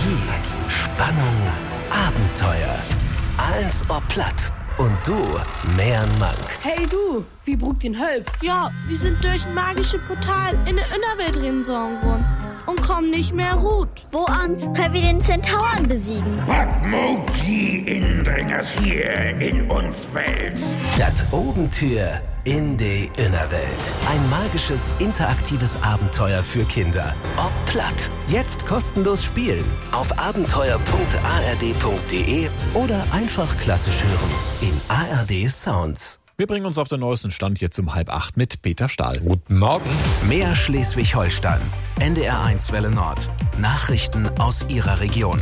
Spannung, Abenteuer. Als ob platt. Und du, Mehren Mank. Hey du, wie brugt den Hölp? Ja, wir sind durch ein magisches Portal in der Innerwelt reingesogen worden und kommen nicht mehr gut. Wo ans können wir den Zentauren besiegen? Was mogt die Indringers hier in uns Welt? Das Obentür in die Innerwelt. Ein magisches, interaktives Abenteuer für Kinder. Ob platt. Jetzt kostenlos spielen. Auf abenteuer.ard.de oder einfach klassisch hören. In ARD Sounds. Wir bringen uns auf den neuesten Stand jetzt um 7:30 mit Peter Stahl. Guten Morgen. Mehr Schleswig-Holstein. NDR1 Welle Nord. Nachrichten aus Ihrer Region.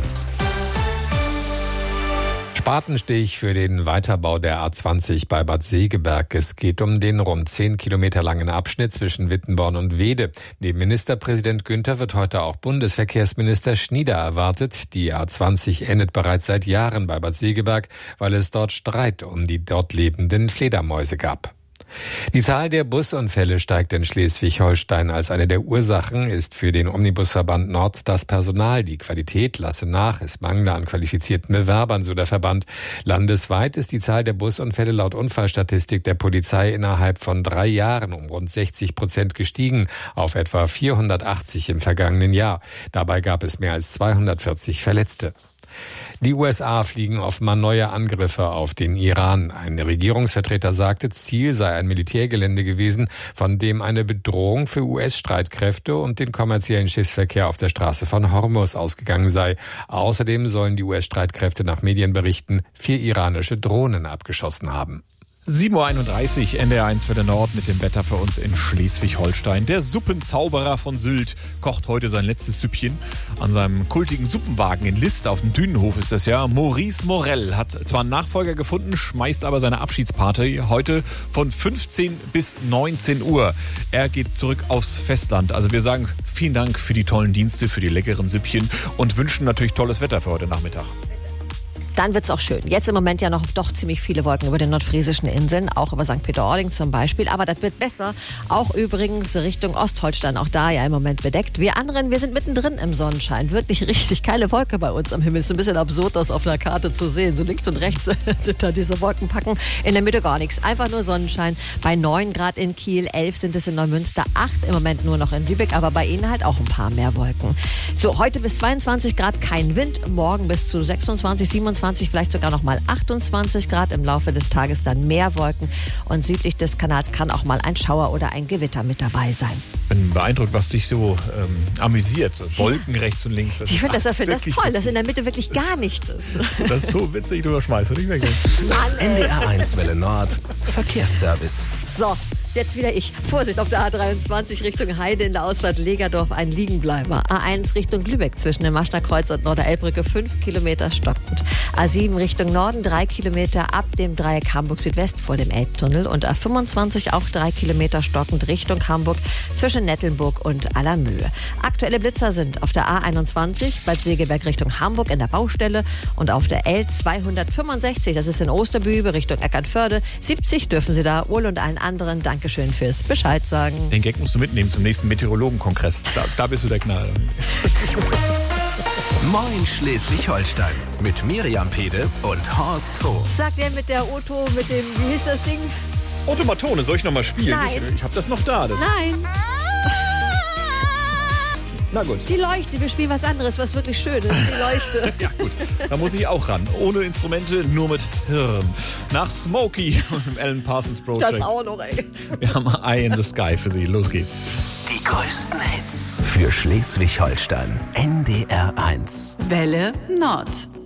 Spatenstich für den Weiterbau der A20 bei Bad Segeberg. Es geht um den rund 10 Kilometer langen Abschnitt zwischen Wittenborn und Weede. Neben Ministerpräsident Günther wird heute auch Bundesverkehrsminister Schnieder erwartet. Die A20 endet bereits seit Jahren bei Bad Segeberg, weil es dort Streit um die dort lebenden Fledermäuse gab. Die Zahl der Busunfälle steigt in Schleswig-Holstein. Als eine der Ursachen ist für den Omnibusverband Nord das Personal. Die Qualität lasse nach, es mangle an qualifizierten Bewerbern, so der Verband. Landesweit ist die Zahl der Busunfälle laut Unfallstatistik der Polizei innerhalb von 3 Jahren um rund 60% gestiegen, auf etwa 480 im vergangenen Jahr. Dabei gab es mehr als 240 Verletzte. Die USA fliegen offenbar neue Angriffe auf den Iran. Ein Regierungsvertreter sagte, Ziel sei ein Militärgelände gewesen, von dem eine Bedrohung für US-Streitkräfte und den kommerziellen Schiffsverkehr auf der Straße von Hormuz ausgegangen sei. Außerdem sollen die US-Streitkräfte nach Medienberichten 4 iranische Drohnen abgeschossen haben. 7:31 Uhr, NDR1 Welle Nord mit dem Wetter für uns in Schleswig-Holstein. Der Suppenzauberer von Sylt kocht heute sein letztes Süppchen. An seinem kultigen Suppenwagen in List auf dem Dünenhof ist das ja. Maurice Morell hat zwar einen Nachfolger gefunden, schmeißt aber seine Abschiedsparty heute von 15 bis 19 Uhr. Er geht zurück aufs Festland. Also wir sagen vielen Dank für die tollen Dienste, für die leckeren Süppchen und wünschen natürlich tolles Wetter für heute Nachmittag. Dann wird's auch schön. Jetzt im Moment ja noch doch ziemlich viele Wolken über den nordfriesischen Inseln, auch über St. Peter-Ording zum Beispiel. Aber das wird besser. Auch übrigens Richtung Ostholstein, auch da ja im Moment bedeckt. Wir anderen, wir sind mittendrin im Sonnenschein. Wirklich richtig keine Wolke bei uns am Himmel. Ist ein bisschen absurd, das auf einer Karte zu sehen. So links und rechts sind da diese Wolkenpacken. In der Mitte gar nichts. Einfach nur Sonnenschein. Bei 9 Grad in Kiel, 11 sind es in Neumünster, 8 im Moment nur noch in Lübeck. Aber bei Ihnen halt auch ein paar mehr Wolken. So, heute bis 22 Grad kein Wind. Morgen bis zu 26, 27. Vielleicht sogar noch mal 28 Grad, im Laufe des Tages dann mehr Wolken und südlich des Kanals kann auch mal ein Schauer oder ein Gewitter mit dabei sein. Ich bin beeindruckt, was dich so amüsiert. Wolken rechts und links. Ich finde das toll, dass in der Mitte wirklich gar nichts ist. Das ist so witzig, du schmeißt nicht weg. NDR1 Welle Nord, Verkehrsservice. So, jetzt wieder ich. Vorsicht auf der A23 Richtung Heide in der Ausfahrt Legerdorf, ein Liegenbleiber. A1 Richtung Lübeck zwischen dem Maschner Kreuz und Norderelbbrücke 5 Kilometer stockend. A7 Richtung Norden 3 Kilometer ab dem Dreieck Hamburg Südwest vor dem Elbtunnel und A25 auch 3 Kilometer stockend Richtung Hamburg zwischen Nettelnburg und Allermöhe. Aktuelle Blitzer sind auf der A21 Bad Segeberg Richtung Hamburg in der Baustelle und auf der L265, das ist in Osterbübe Richtung Eckernförde. 70 dürfen Sie da, Uhl und allen anderen. Dankeschön fürs Bescheid sagen. Den Gag musst du mitnehmen zum nächsten Meteorologenkongress. Da bist du der Knall. Moin Schleswig-Holstein mit Miriam Pede und Horst Hof. Sagt er mit der Otto, mit dem, wie hieß das Ding? Automatone, soll ich nochmal spielen? Nein. Ich hab das noch da. Nein. Na gut. Die Leuchte, wir spielen was anderes, was wirklich schön ist. Die Leuchte. Ja gut, da muss ich auch ran. Ohne Instrumente, nur mit Hirn. Nach Smokey und dem Alan Parsons Project. Das auch noch, ey. Wir haben Eye in the Sky für Sie. Los geht's. Die größten Hits für Schleswig-Holstein. NDR1. Welle Nord.